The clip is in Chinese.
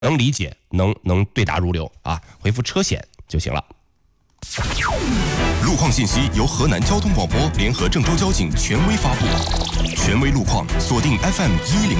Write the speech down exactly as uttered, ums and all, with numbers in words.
能理解，能能对答如流啊，回复车险就行了。 路况信息由河南交通广播联合郑州交警权威发布，权威路况锁定 F M 一零。